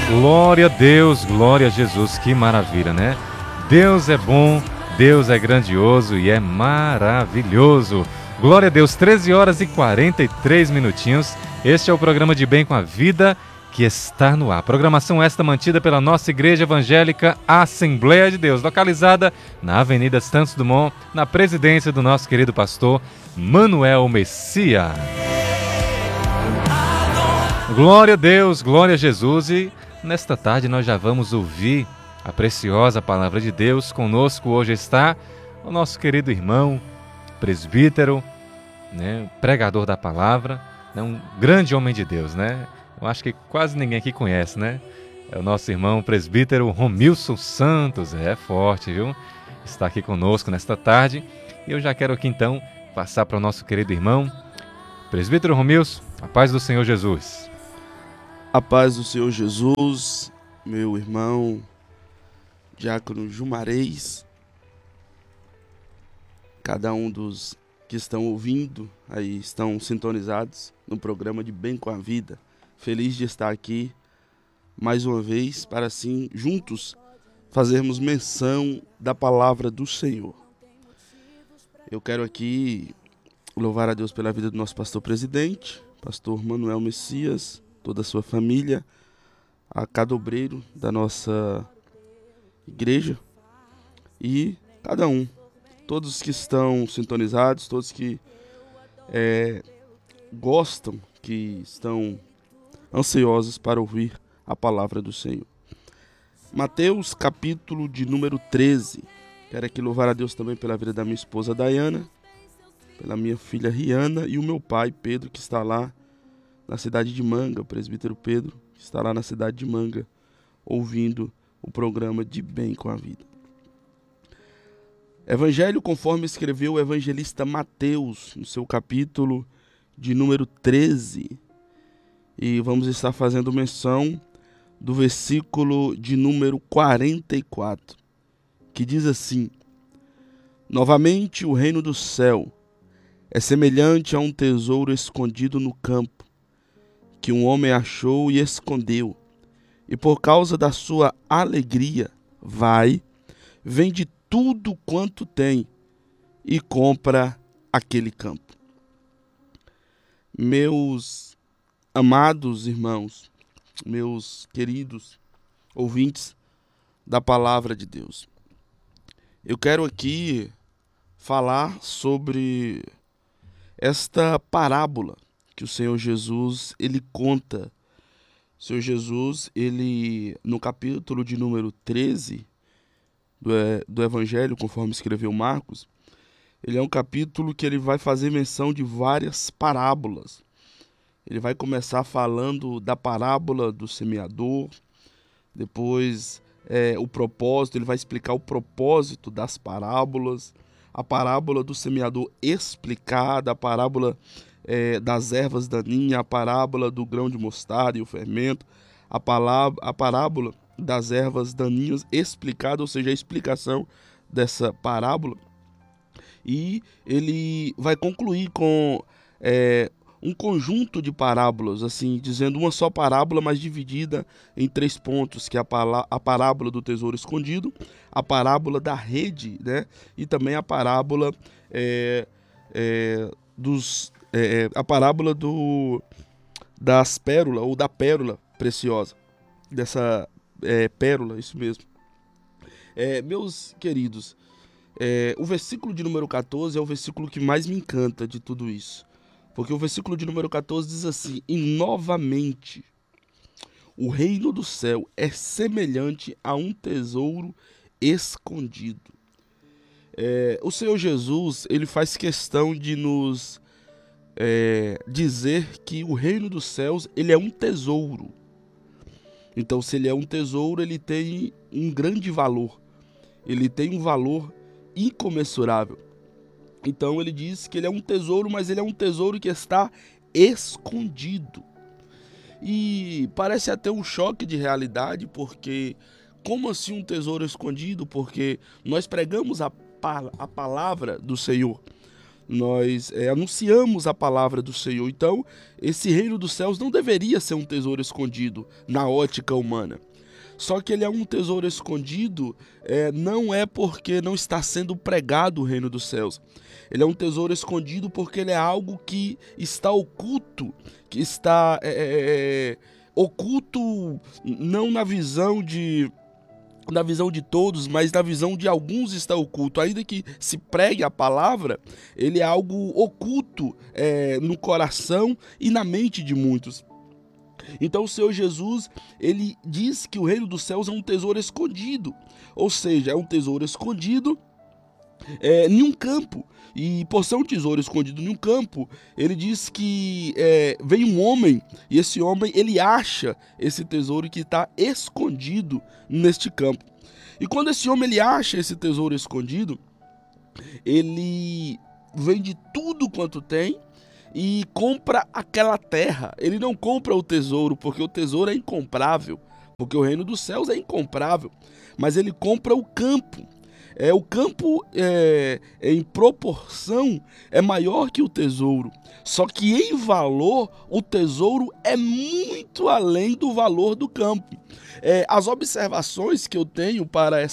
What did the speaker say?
Glória a Deus, glória a Jesus, que maravilha, né? Deus é bom, Deus é grandioso e é maravilhoso. Glória a Deus, 13 horas e 43 minutinhos. Este é o programa de Bem com a Vida que está no ar. Programação esta mantida pela nossa Igreja Evangélica Assembleia de Deus, localizada na Avenida Santos Dumont, na presidência do nosso querido pastor Manuel Messias. Glória a Deus, glória a Jesus, e nesta tarde nós já vamos ouvir a preciosa palavra de Deus. Conosco hoje está o nosso querido irmão, presbítero, né, pregador da palavra, né, um grande homem de Deus, né? Eu acho que quase ninguém aqui conhece, né? É o nosso irmão presbítero Romilson Santos, é forte, viu? Está aqui conosco nesta tarde, e eu já quero aqui então passar para o nosso querido irmão, presbítero Romilson, a paz do Senhor Jesus. A paz do Senhor Jesus, meu irmão Diácono Jumarez, cada um dos que estão ouvindo aí, estão sintonizados no programa de Bem com a Vida. Feliz de estar aqui mais uma vez para assim juntos fazermos menção da palavra do Senhor. Eu quero aqui louvar a Deus pela vida do nosso pastor presidente, pastor Manuel Messias, toda a sua família, a cada obreiro da nossa igreja e cada um, todos que estão sintonizados, todos que gostam, que estão ansiosos para ouvir a palavra do Senhor. Mateus capítulo de número 13. Quero aqui louvar a Deus também pela vida da minha esposa Dayana, pela minha filha Riana e o meu pai Pedro, que está lá na cidade de Manga, o presbítero Pedro, que está lá na cidade de Manga, ouvindo o programa de Bem com a Vida. Evangelho conforme escreveu o evangelista Mateus, no seu capítulo de número 13. E vamos estar fazendo menção do versículo de número 44, que diz assim: Novamente o reino do céu é semelhante a um tesouro escondido no campo, que um homem achou e escondeu, e por causa da sua alegria, vende tudo quanto tem e compra aquele campo. Meus amados irmãos, meus queridos ouvintes da palavra de Deus, eu quero aqui falar sobre esta parábola que o Senhor Jesus, ele conta. O Senhor Jesus, ele, no capítulo de número 13 do Evangelho, conforme escreveu Marcos, ele é um capítulo que ele vai fazer menção de várias parábolas. Ele vai começar falando da parábola do semeador, depois o propósito, ele vai explicar o propósito das parábolas, a parábola do semeador explicada, a parábola das ervas daninhas, a parábola do grão de mostarda e o fermento, a parábola das ervas daninhas explicada, ou seja, a explicação dessa parábola. E ele vai concluir com um conjunto de parábolas, assim, dizendo uma só parábola, mas dividida em 3 pontos, que é a parábola do tesouro escondido, a parábola da rede, né? E também a parábola a parábola das pérolas, ou da pérola preciosa, dessa pérola, isso mesmo. Meus queridos, o versículo de número 14 é o versículo que mais me encanta de tudo isso, porque o versículo de número 14 diz assim: E novamente o reino do céu é semelhante a um tesouro escondido. O Senhor Jesus, ele faz questão de nos dizer que o reino dos céus, ele é um tesouro. Então, se ele é um tesouro, ele tem um grande valor. Ele tem um valor incomensurável. Então, ele diz que ele é um tesouro, mas ele é um tesouro que está escondido. E parece até um choque de realidade, porque como assim um tesouro escondido? Porque nós pregamos a palavra do Senhor. nós anunciamos a palavra do Senhor. Então, esse reino dos céus não deveria ser um tesouro escondido na ótica humana. Só que ele é um tesouro escondido, não é porque não está sendo pregado o reino dos céus. Ele é um tesouro escondido porque ele é algo que está oculto, que está oculto não na visão de todos, mas na visão de alguns está oculto. Ainda que se pregue a palavra, ele é algo oculto no coração e na mente de muitos. Então o Senhor Jesus, ele diz que o reino dos céus é um tesouro escondido, ou seja, é um tesouro escondido em um campo. E por ser um tesouro escondido em um campo, ele diz que vem um homem, e esse homem ele acha esse tesouro que está escondido neste campo. E quando esse homem ele acha esse tesouro escondido, ele vende tudo quanto tem e compra aquela terra. Ele não compra o tesouro, porque o tesouro é incomprável, porque o reino dos céus é incomprável, mas ele compra o campo. O campo, em proporção, é maior que o tesouro. Só que em valor, o tesouro é muito além do valor do campo. As observações que eu tenho para